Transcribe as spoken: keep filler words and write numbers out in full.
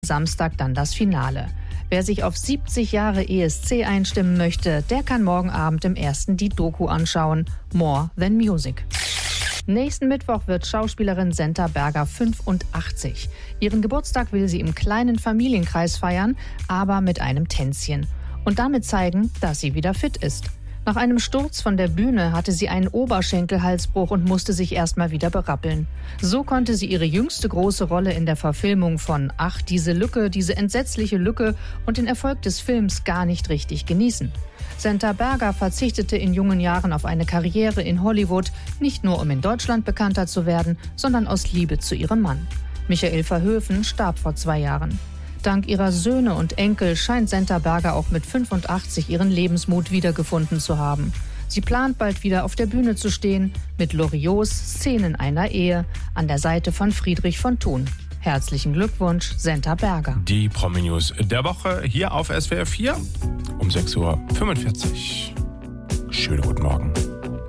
Samstag dann das Finale. Wer sich auf siebzig Jahre E S C einstimmen möchte, der kann morgen Abend im ersten die Doku anschauen, More Than Music. Nächsten Mittwoch wird Schauspielerin Senta Berger fünfundachtzig. Ihren Geburtstag will sie im kleinen Familienkreis feiern, aber mit einem Tänzchen. Und damit zeigen, dass sie wieder fit ist. Nach einem Sturz von der Bühne hatte sie einen Oberschenkelhalsbruch und musste sich erstmal wieder berappeln. So konnte sie ihre jüngste große Rolle in der Verfilmung von Ach, diese Lücke, diese entsetzliche Lücke und den Erfolg des Films gar nicht richtig genießen. Senta Berger verzichtete in jungen Jahren auf eine Karriere in Hollywood, nicht nur um in Deutschland bekannter zu werden, sondern aus Liebe zu ihrem Mann. Michael Verhoeven starb vor zwei Jahren. Dank ihrer Söhne und Enkel scheint Senta Berger auch mit fünfundachtzig ihren Lebensmut wiedergefunden zu haben. Sie plant bald wieder auf der Bühne zu stehen, mit Loriots Szenen einer Ehe an der Seite von Friedrich von Thun. Herzlichen Glückwunsch, Senta Berger. Die Promi-News der Woche hier auf S W R vier um sechs Uhr fünfundvierzig. Schönen guten Morgen.